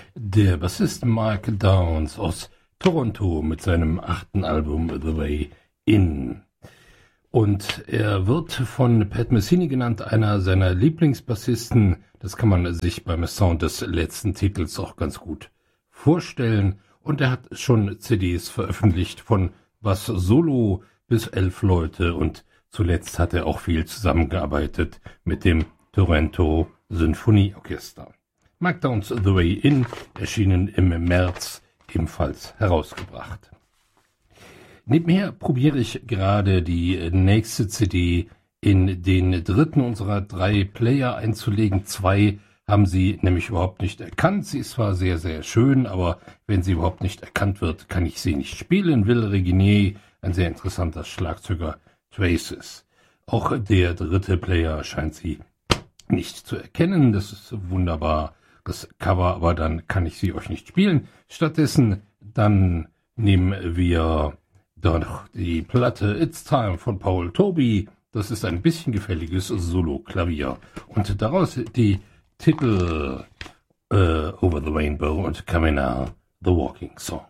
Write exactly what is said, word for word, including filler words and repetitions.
Der Bassist Mark Downes aus Toronto mit seinem achten Album The Way In. Und er wird von Pat Metheny genannt, einer seiner Lieblingsbassisten. Das kann man sich beim Sound des letzten Titels auch ganz gut vorstellen. Und er hat schon C Ds veröffentlicht von Bass Solo bis elf Leute. Und zuletzt hat er auch viel zusammengearbeitet mit dem Toronto Sinfonieorchester. Mark Downes The Way In, erschienen im März, ebenfalls herausgebracht. Nebenher probiere ich gerade die nächste C D in den dritten unserer drei Player einzulegen. Zwei haben sie nämlich überhaupt nicht erkannt. Sie ist zwar sehr, sehr schön, aber wenn sie überhaupt nicht erkannt wird, kann ich sie nicht spielen. Will Reginier, ein sehr interessanter Schlagzeuger, Traces. Auch der dritte Player scheint sie nicht zu erkennen. Das ist wunderbar. Das Cover, aber dann kann ich sie euch nicht spielen. Stattdessen dann nehmen wir doch die Platte It's Time von Paul Toby. Das ist ein bisschen gefälliges Solo-Klavier. Und daraus die Titel uh, Over the Rainbow und Camina, The Walking Song.